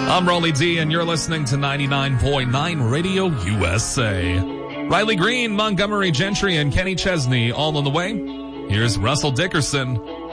I'm Rolly D, and you're listening to 99.9 Radio USA. Riley Green, Montgomery Gentry, and Kenny Chesney all on the way. Here's Russell Dickerson.